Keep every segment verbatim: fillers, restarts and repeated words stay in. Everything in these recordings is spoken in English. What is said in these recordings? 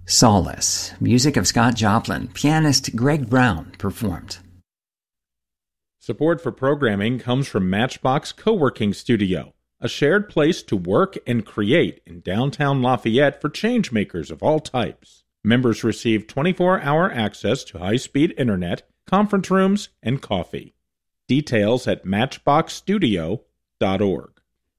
Solace, music of Scott Joplin, pianist Greg Brown performed. Support for programming comes from Matchbox Co-working Studio, a shared place to work and create in downtown Lafayette for changemakers of all types. Members receive twenty-four hour access to high-speed internet, conference rooms, and coffee. Details at matchbox studio dot org.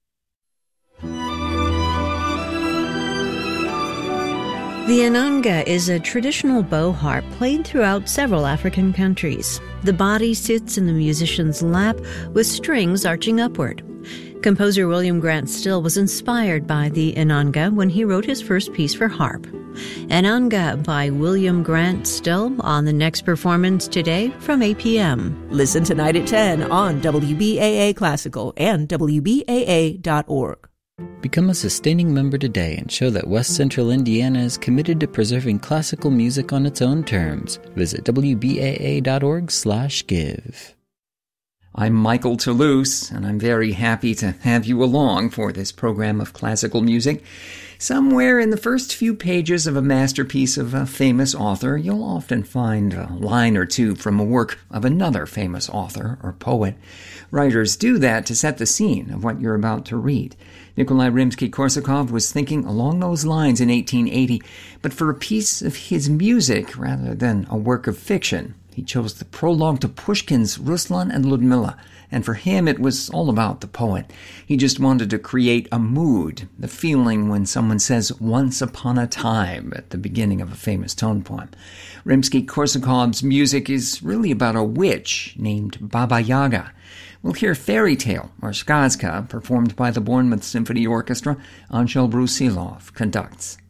The inanga is a traditional bow harp played throughout several African countries. The body sits in the musician's lap with strings arching upward. Composer William Grant Still was inspired by the inanga when he wrote his first piece for harp. Inanga by William Grant Still on the next performance today from eight p.m. Listen tonight at ten on W B A A Classical and W B A A dot org. Become a sustaining member today and show that West Central Indiana is committed to preserving classical music on its own terms. Visit W B A A dot org slash give. I'm Michael Toulouse, and I'm very happy to have you along for this program of classical music. Somewhere in the first few pages of a masterpiece of a famous author, you'll often find a line or two from a work of another famous author or poet. Writers do that to set the scene of what you're about to read. Nikolai Rimsky-Korsakov was thinking along those lines in eighteen eighty, but for a piece of his music rather than a work of fiction, he chose the prologue to Pushkin's Ruslan and Ludmilla, and for him it was all about the poet. He just wanted to create a mood, the feeling when someone says "once upon a time" at the beginning of a famous tone poem. Rimsky-Korsakov's music is really about a witch named Baba Yaga. We'll hear Fairy Tale, or Skazka, performed by the Bournemouth Symphony Orchestra. Anshel Brusilov conducts.